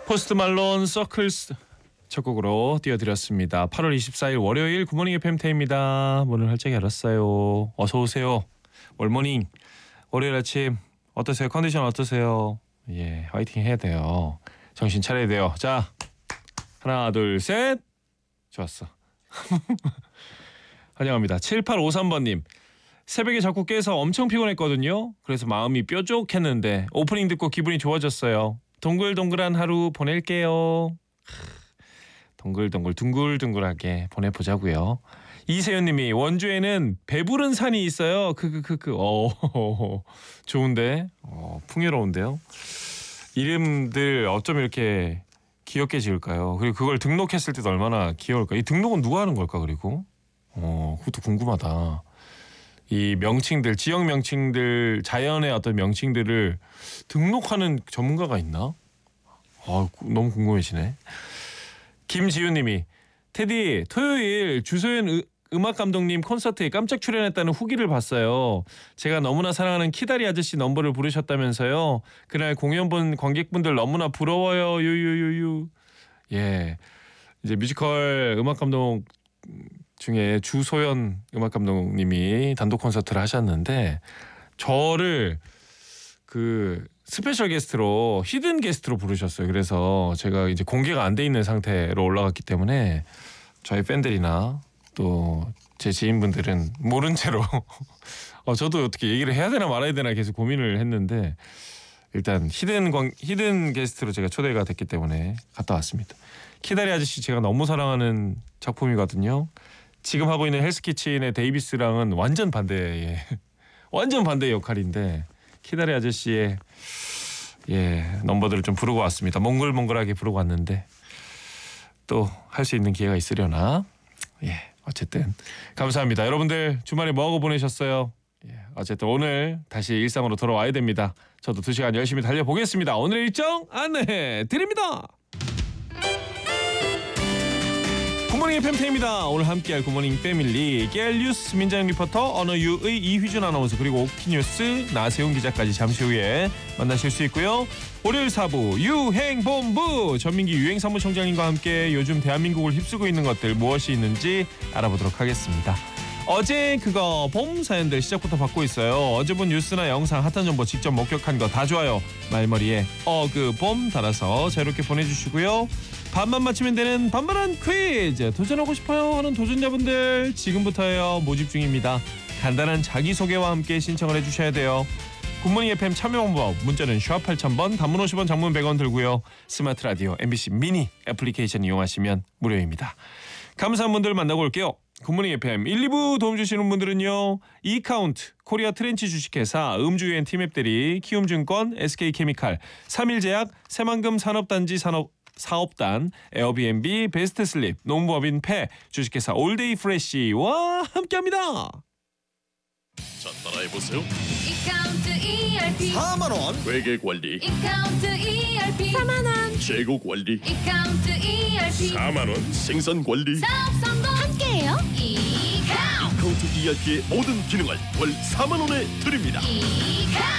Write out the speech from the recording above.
포스트 말론 서클스 첫 곡으로 띄워드렸습니다. 8월 24일 월요일 굿모닝 FM태입니다. 문을 활짝 열었어요. 어서 오세요. 월모닝 월요일 아침 어떠세요? 컨디션 어떠세요? 예, 화이팅 해야 돼요. 정신 차려야 돼요. 자, 하나 둘 셋. 좋았어. 환영합니다. 7853번님. 새벽에 자꾸 깨서 엄청 피곤했거든요. 그래서 마음이 뾰족했는데 오프닝 듣고 기분이 좋아졌어요. 동글동글한 하루 보낼게요. 동글동글 둥글둥글하게 보내보자고요. 이세윤님이 원주에는 배부른 산이 있어요. 좋은데, 풍요로운데요. 이름들 어쩜 이렇게 귀엽게 지을까요? 그리고 그걸 등록했을 때도 얼마나 귀여울까? 이 등록은 누가 하는 걸까? 그리고 그것도 궁금하다. 이 명칭들, 지역 명칭들, 자연의 어떤 명칭들을 등록하는 전문가가 있나? 너무 궁금해지네. 김지윤님이 테디 토요일 주소연 음악 감독님 콘서트에 깜짝 출연했다는 후기를 봤어요. 제가 너무나 사랑하는 키다리 아저씨 넘버를 부르셨다면서요. 그날 공연 본 관객분들 너무나 부러워요. 유유유유. 예, 이제 뮤지컬 음악 감독 중에 주소연 음악 감독님이 단독 콘서트를 하셨는데 저를 그 스페셜 게스트로 히든 게스트로 부르셨어요. 그래서 제가 이제 공개가 안 돼 있는 상태로 올라갔기 때문에 저희 팬들이나 또 제 지인분들은 모른 채로 저도 어떻게 얘기를 해야 되나 말아야 되나 계속 고민을 했는데 일단 히든 게스트로 제가 초대가 됐기 때문에 갔다 왔습니다. 키다리 아저씨 제가 너무 사랑하는 작품이거든요. 지금 하고 있는 헬스키친의 데이비스랑은 완전 반대의 역할인데 키다리 아저씨의 넘버들을 좀 부르고 왔습니다. 몽글몽글하게 부르고 왔는데 또 할 수 있는 기회가 있으려나? 어쨌든 감사합니다. 여러분들 주말에 뭐하고 보내셨어요? 어쨌든 오늘 다시 일상으로 돌아와야 됩니다. 저도 2시간 열심히 달려보겠습니다. 오늘의 일정 안내해 드립니다. 굿모닝 팬입니다. 오늘 함께할 굿모닝 패밀리 깨알뉴스 민정 리포터 언어유의 이휘준 아나운서 그리고 오키뉴스 나세훈 기자까지 잠시 후에 만나실 수 있고요. 월요일 4부 유행본부 전민기 유행사무총장님과 함께 요즘 대한민국을 휩쓰고 있는 것들 무엇이 있는지 알아보도록 하겠습니다. 어제 그거 봄 사연들 시작부터 받고 있어요. 어제 본 뉴스나 영상 핫한 정보 직접 목격한 거 다 좋아요. 말머리에 봄 달아서 자유롭게 보내주시고요. 반만 맞히면 되는 반반한 퀴즈 도전하고 싶어요 하는 도전자분들 지금부터요 모집 중입니다. 간단한 자기소개와 함께 신청을 해주셔야 돼요. 굿모닝 FM 참여 방법 문자는 샵 8000번 단문 50원 장문 100원 들고요. 스마트 라디오 MBC 미니 애플리케이션 이용하시면 무료입니다. 감사한 분들 만나고 올게요. 굿모닝 FM 1, 2부 도움 주시는 분들은요. 이카운트, 코리아 트렌치 주식회사, 음주유엔 티맵대리, 키움증권, SK케미칼, 3일제약, 새만금 산업단지 사업단, 에어비앤비, 베스트슬립, 농부업인 패, 주식회사 올데이 프레쉬와 함께합니다. 자, 따라해보세요. 이카운트 ERP 4만원 회계관리, 이카운트 ERP 4만원 재고관리, 이카운트 ERP 4만원 생산관리. 사업 성공 함께해요. 이카운트 이카운트 ERP의 모든 기능을 월 4만원에 드립니다.